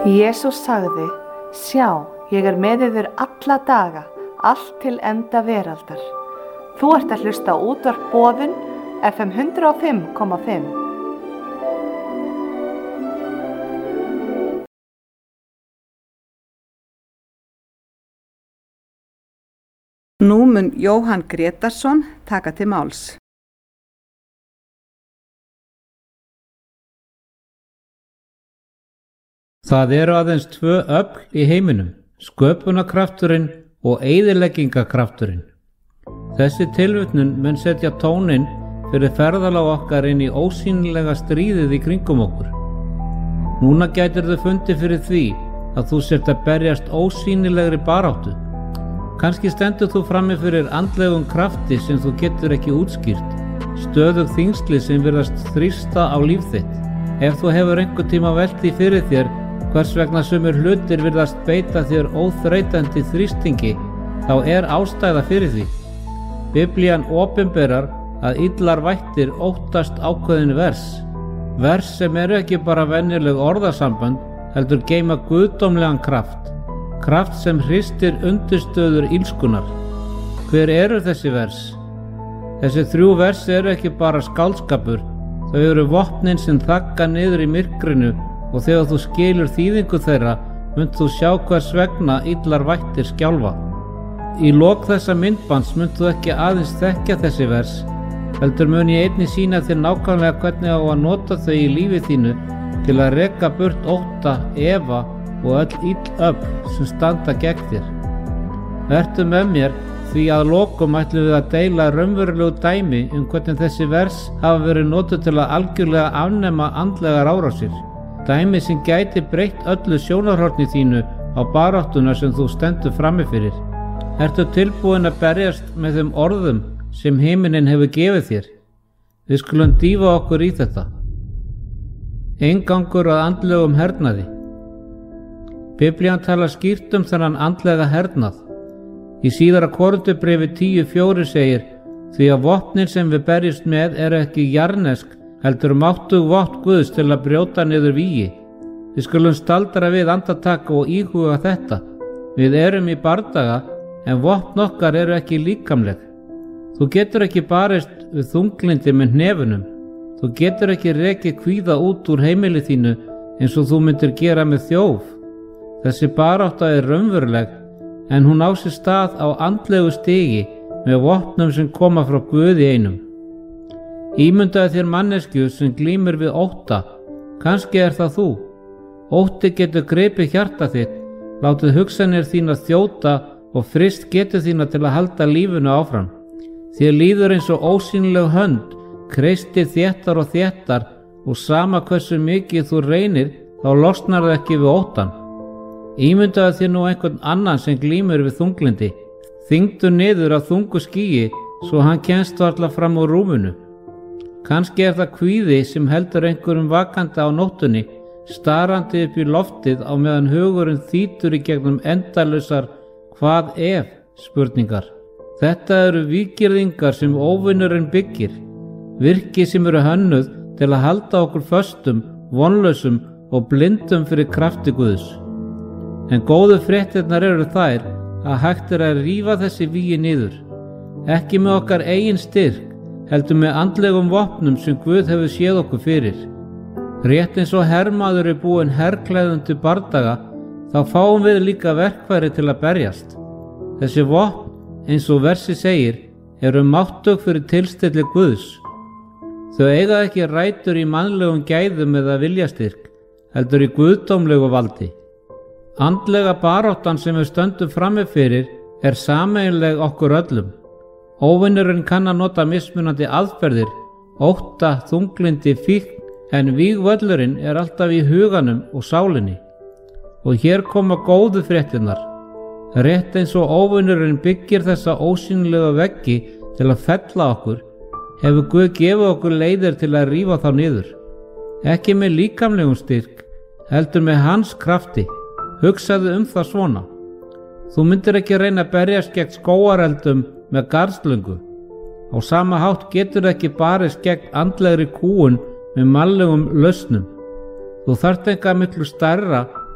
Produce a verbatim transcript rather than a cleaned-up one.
Jesús sagði: Sjá, ég er með yður alla daga, allt til enda veraldar. Þú ert að hlusta á útvarp Boðun, F M hundrað og fimm komma fimm. Nú mun Jóhann Grétarsson taka til máls. Það eru aðeins tvö öfl í heiminum, sköpunarkrafturinn og eyðileggingarkrafturinn. Þessi tilvitnun mun setja tóninn fyrir ferðalag okkar inn í ósýnilega stríðið í kringum okkur. Núna gætirðu fundið fyrir því að þú sért að berjast ósýnilegri baráttu. Kannski stendur þú frammi fyrir andlegum krafti sem þú getur ekki útskýrt, stöðug þyngsli sem virðast þrýsta á líf þitt. Ef þú hefur einhvern tíma velt því fyrir þér hvers vegna sumir hlutir virðast beita þér óþreytandi þrýstingi, þá er ástæða fyrir því. Biblían opinberar að illar vættir óttast ákveðin vers. Vers sem eru ekki bara venjuleg orðasambönd, heldur geyma guðdómlegan kraft. Kraft sem hristir undirstöður illskunnar. Hver eru þessi vers? Þessi þrjú vers eru ekki bara skáldskapur, þau eru vopnin sem þagga niður í myrkrinu, og þegar þú skilur þýðingu þeirra, munt þú sjá hvers vegna illar vættir skjálfa. Í lok þessa myndbands munt þú ekki aðeins þekkja þessi vers, heldur mun ég einnig sýna þér nákvæmlega hvernig á að nota þau í lífi þínu til að reka burt ótta, efa og öll ill öfl sem standa gegn þér. Vertu með mér, því að lokum ætlum við að deila raunverulegu dæmi um hvernig þessi vers hafa verið notuð til að algjörlega afnema andlegar árásir. Dæmi sem gæti breytt öllu sjónarhorni þínu á baráttuna sem þú stendur frammi fyrir. Ertu tilbúin að berjast með þeim orðum sem himinninn hefur gefið þér? Við skulum dýfa okkur í þetta. Eingangur að andlegum hernaði. Biblían talar skýrt um þennan andlega hernað. Í síðara Korinthubréfi tíu fjögur segir: Því að vopnin sem við berjumst með eru ekki jarnesk, heldur máttug vopn Guðs til að brjóta niður vígi. Við skulum staldra við andartak og íhuga þetta. Við erum í bardaga, en vopn okkar eru ekki líkamleg. Þú getur ekki barist við þunglindi með hnefunum. Þú getur ekki rekið kvíða út úr heimili þínu eins og þú myndir gera með þjóf. Þessi barátta er raunveruleg, en hún á sér stað á andlegu stigi með vopnum sem koma frá Guði einum. Ímyndaðu þér manneskju sem glímir við ótta. Kannski er það þú. Ótti getur gripið hjarta þitt, látið hugsanir þína þjóta og frist getur þína til að halda lífinu áfram. Þér líður eins og ósýnileg hönd, kreistir þéttar og þéttar, og sama hversu mikið þú reynir, þá losnar það ekki við óttan. Ímyndaðu þér nú einhvern annan sem glímir við þunglindi. Þyngdu niður af þungu skýi svo hann kemst varla fram úr rúminu. Kannski er það kvíði sem heldur einhverjum vakandi á nóttunni, starandi upp í loftið á meðan hugurinn þýtur í gegnum endalausar hvað ef spurningar. Þetta eru víkirðingar sem óvinurinn byggir, virki sem eru hönnuð til að halda okkur föstum, vonlausum og blindum fyrir krafti Guðs. En góðu fréttirnar eru þær að hægt er að rífa þessi vígi niður, ekki með okkar eigin styrk, heldur með andlegum vopnum sem Guð hefur séð okkur fyrir. Rétt eins og hermaður er búinn herklæðum til bardaga, þá fáum við líka verkfæri til að berjast. Þessi vopn, eins og versi segir, eru máttug fyrir tilstilli Guðs. Þau eiga ekki rætur í mannlegum gæðum eða viljastyrk, heldur í guðdómlegu valdi. Andlega baráttan sem við stöndum frammi fyrir er sameiginleg okkur öllum. Óvinurinn kann að nota mismunandi aðferðir, ótta, þunglindi, fíkn, en vígvöllurinn er alltaf í huganum og sálinni. Og hér koma góðu fréttirnar. Rétt eins og óvinurinn byggir þessa ósýnilega veggi til að fella okkur, hefur Guð gefið okkur leiðir til að rífa þá niður. Ekki með líkamlegum styrk, heldur með hans krafti. Hugsaðu um það svona. Þú myndir ekki reyna að berjast gegn skógareldum með garðslöngu. Á sama hátt getur ekki barist gegn andlegri kúgun með mannlegum lausnum. Þú þarft eitthvað miklu stærra